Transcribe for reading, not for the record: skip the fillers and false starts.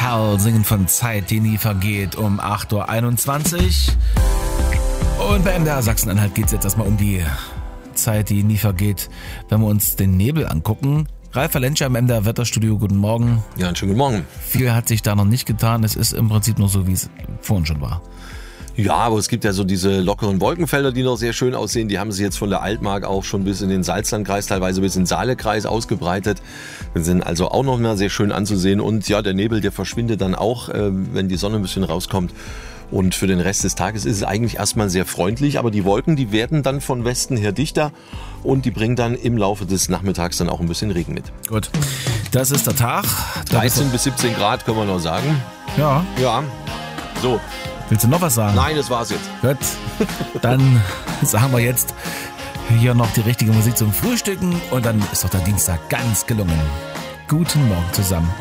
Hell singen von Zeit, die nie vergeht, um 8.21 Uhr. Und bei MDR Sachsen-Anhalt geht es jetzt erstmal um die Zeit, die nie vergeht, wenn wir uns den Nebel angucken. Ralf Valenscher im MDR Wetterstudio, guten Morgen. Ja, einen schönen guten Morgen. Viel hat sich da noch nicht getan, es ist im Prinzip nur so, wie es vorhin schon war. Ja, aber es gibt ja so diese lockeren Wolkenfelder, die noch sehr schön aussehen. Die haben sich jetzt von der Altmark auch schon bis in den Salzlandkreis, teilweise bis in den Saalekreis ausgebreitet. Die sind also auch noch mal sehr schön anzusehen. Und ja, der Nebel, der verschwindet dann auch, wenn die Sonne ein bisschen rauskommt. Und für den Rest des Tages ist es eigentlich erstmal sehr freundlich. Aber die Wolken, die werden dann von Westen her dichter. Und die bringen dann im Laufe des Nachmittags dann auch ein bisschen Regen mit. Gut, das ist der Tag. 13 bis 17 Grad, können wir noch sagen. Ja. Ja, so. Willst du noch was sagen? Nein, das war's jetzt. Gut, dann sagen wir jetzt hier noch die richtige Musik zum Frühstücken und dann ist doch der Dienstag ganz gelungen. Guten Morgen zusammen.